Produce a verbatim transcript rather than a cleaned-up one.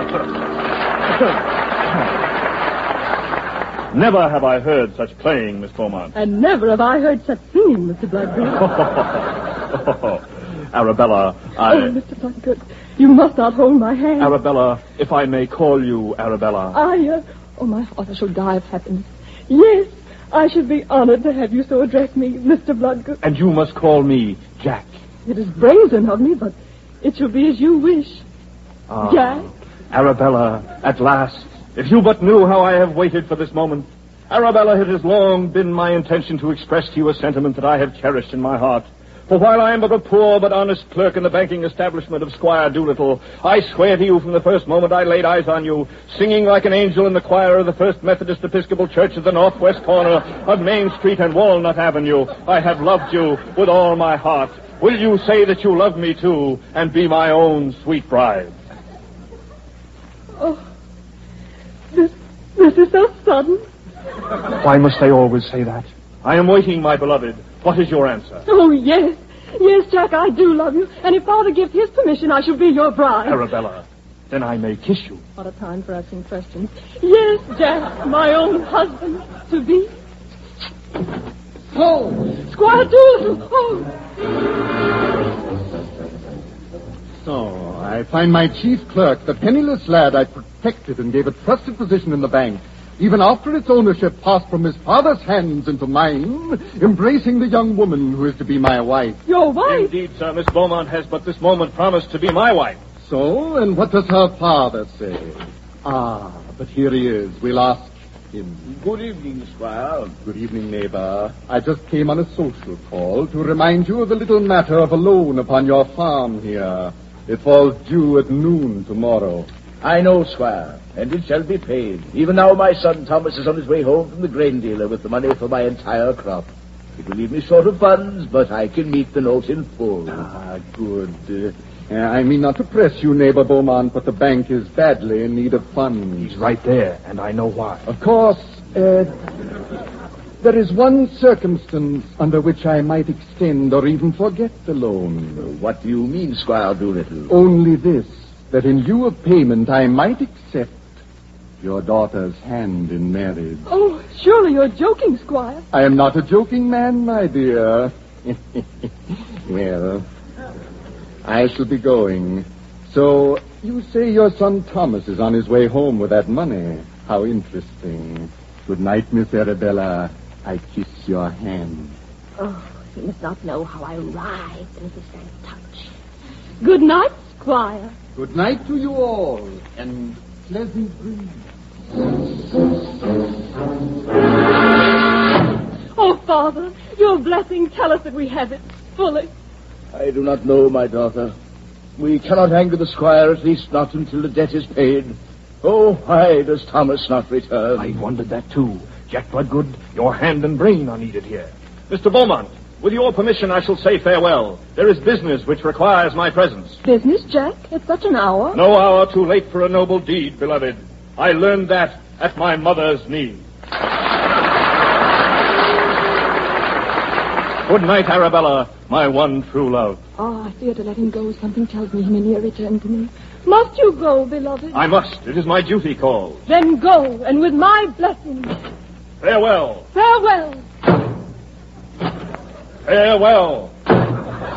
Never have I heard such playing, Miss Beaumont. And never have I heard such singing, Mister Bloodgood. Oh, Arabella, I... Oh, Mister Bloodgood, you must not hold my hand. Arabella, if I may call you Arabella. I, uh... Oh, my heart, I shall die of happiness. Yes, I should be honored to have you so address me, Mister Bloodgood. And you must call me Jack. It is brazen of me, but it shall be as you wish. Ah, Jack? Arabella, at last. If you but knew how I have waited for this moment. Arabella, it has long been my intention to express to you a sentiment that I have cherished in my heart. For while I am but a poor but honest clerk in the banking establishment of Squire Doolittle, I swear to you from the first moment I laid eyes on you, singing like an angel in the choir of the First Methodist Episcopal Church at the northwest corner of Main Street and Walnut Avenue, I have loved you with all my heart. Will you say that you love me too, and be my own sweet bride? Oh, this, this is so sudden. Why must they always say that? I am waiting, my beloved. What is your answer? Oh, yes. Yes, Jack, I do love you. And if Father gives his permission, I shall be your bride. Arabella, then I may kiss you. What a time for asking questions. Yes, Jack, my own husband to be. Oh! Squire Doolittle! Oh! So, I find my chief clerk, the penniless lad I protected and gave a trusted position in the bank, even after its ownership passed from his father's hands into mine, embracing the young woman who is to be my wife. Your wife? Indeed, sir, Miss Beaumont has but this moment promised to be my wife. So, and what does her father say? Ah, but here he is. We'll ask him. Good evening, Squire. Good evening, neighbor. I just came on a social call to remind you of the little matter of a loan upon your farm here. It falls due at noon tomorrow. I know, Squire, and it shall be paid. Even now my son Thomas is on his way home from the grain dealer with the money for my entire crop. It will leave me short of funds, but I can meet the note in full. Ah, good. Uh, I mean not to press you, neighbor Beaumont, but the bank is badly in need of funds. He's right there, and I know why. Of course, uh, there is one circumstance under which I might extend or even forget the loan. What do you mean, Squire Doolittle? Only this, that in lieu of payment I might accept your daughter's hand in marriage. Oh, surely you're joking, Squire. I am not a joking man, my dear. Well, I shall be going. So, you say your son Thomas is on his way home with that money. How interesting. Good night, Miss Arabella. I kiss your hand. Oh, you must not know how I writhe beneath his very touch. Good night, Squire. Good night to you all, and pleasant dreams. Oh, Father, your blessing, tell us that we have it fully. I do not know, my daughter. We cannot anger the squire, at least not until the debt is paid. Oh, why does Thomas not return? I wondered that, too. Jack Bloodgood, your hand and brain are needed here. Mister Beaumont, with your permission, I shall say farewell. There is business which requires my presence. Business, Jack? At such an hour? No hour too late for a noble deed, beloved. I learned that at my mother's knee. Good night, Arabella, my one true love. Oh, I fear to let him go. Something tells me he may near return to me. Must you go, beloved? I must. It is my duty call. Then go, and with my blessing. Farewell. Farewell. Farewell.